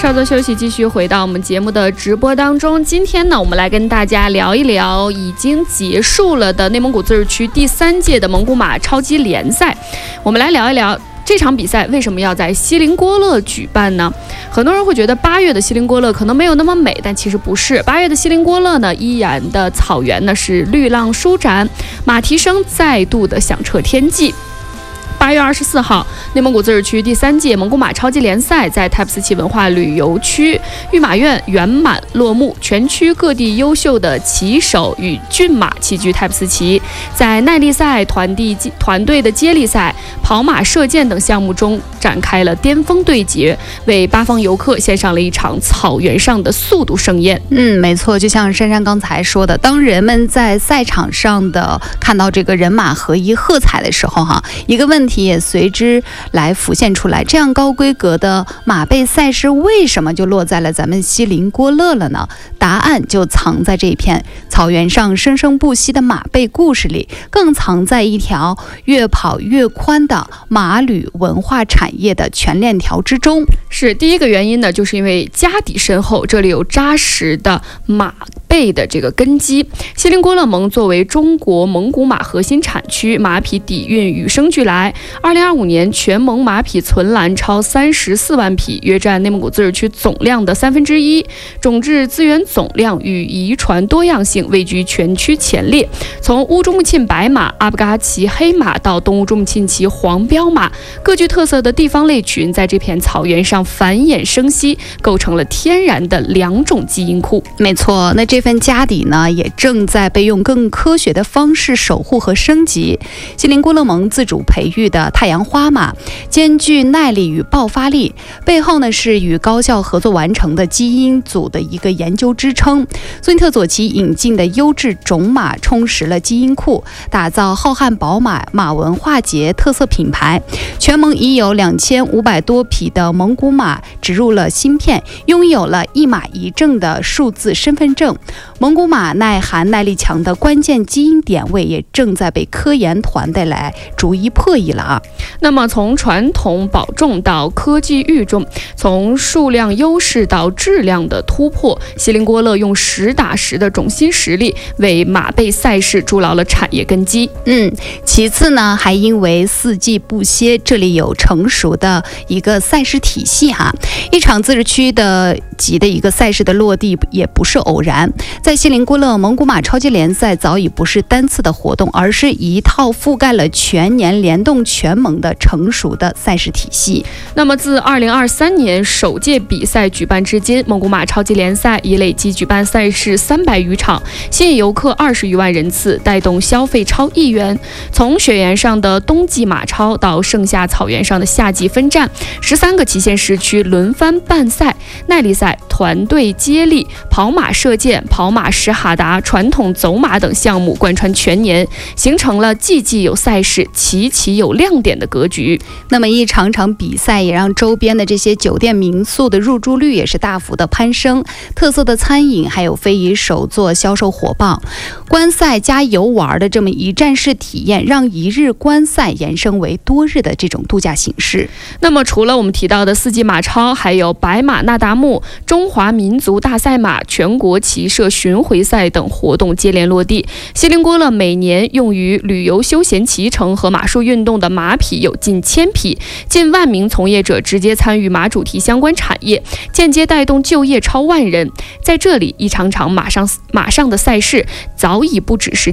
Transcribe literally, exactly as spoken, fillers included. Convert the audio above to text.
稍作休息，继续回到我们节目的直播当中。今天呢，我们来跟大家聊一聊已经结束了的内蒙古自治区第三届的蒙古马超级联赛。我们来聊一聊这场比赛为什么要在锡林郭勒举办呢？很多人会觉得八月的锡林郭勒可能没有那么美，但其实不是。八月的锡林郭勒呢，依然的草原呢是绿浪舒展，马蹄声再度的响彻天际。八月二十四号，内蒙古自治区第三届蒙古马超级联赛在泰普斯旗文化旅游区御马院圆满落幕，全区各地优秀的骑手与骏马齐聚泰普斯旗，在耐力赛、团地团队的接力赛、跑马、射箭等项目中展开了巅峰对决，为八方游客献上了一场草原上的速度盛宴。 嗯，没错，就像珊珊刚才说的，当人们在赛场上的看到这个人马合一喝彩的时候，哈，一个问题也随之来浮现出来，这样高规格的马背赛事为什么就落在了咱们锡林郭勒了呢？答案就藏在这片草原上生生不息的马背故事里，更藏在一条越跑越宽的马旅文化产业的全链条之中。 是第一个原因呢，就是因为家底深厚，这里有扎实的马背的这个根基。锡林郭勒盟作为中国蒙古马核心产区，马匹底蕴与生俱来。二零二五年全蒙马匹存栏超三十四万匹，约占内蒙古自治区总量的三分之一，种质资源总量与遗传多样性位居全区前列。从乌珠穆沁白马、阿布嘎旗黑马到东乌珠穆沁旗黄骠马，各具特色的地方类群在这片草原上繁衍生息，构成了天然的两种基因库。 没错，那这份家底呢，也正在被用更科学的方式守护和升级。锡林郭勒盟自主培育的太阳花马，兼具耐力与爆发力，背后呢是与高校合作完成的基因组的一个研究支撑。孙特佐奇引进的优质种马充实了基因库，打造浩瀚宝马马文化节特色品牌。全盟已有两千五百多匹的蒙古马植入了芯片，拥有了一马一证的数字身份证。蒙古马耐寒耐力强的关键基因点位也正在被科研团队来逐一破译了啊。 那么从传统保重到科技育种，从数量优势到质量的突破，锡林郭勒用实打实的种心实力为马背赛事筑牢了产业根基。 嗯，其次呢，还因为四季不歇，这里有成熟的一个赛事体系哈。一场自治区的级的一个赛事的落地也不是偶然，在锡林郭勒蒙古马超级联赛早已不是单次的活动，而是一套覆盖了全年联动全盟的成熟的赛事体系。 那么自二零二三年首届比赛举办至今，蒙古马超级联赛已累计举办赛事三百余场，吸引游客二十余万人次，带动消费超亿元。从雪原上的冬季马超到盛夏草原上的夏季分站，十三个旗县市区轮番办赛，耐力赛、团队接力、跑马射箭、跑马什哈达、传统走马等项目贯穿全年，形成了季季有赛事、期期有亮点的格局。 那么一场场比赛也让周边的这些酒店民宿的入住率也是大幅的攀升，特色的餐饮还有非遗手作销售火爆，观赛加游玩的这么一站式体验，让一日观赛延伸为多日的这种度假形式。 那么除了我们提到的四季马超，还有白马那达慕、中华民族大赛马、全国骑射巡回赛等活动接连落地。锡林郭勒每年用于旅游休闲骑乘和马术运动的马匹有近千匹，近万名从业者直接参与马主题相关产业，间接带动就业超万人。在这里，一场场马上马上的赛事早已不只是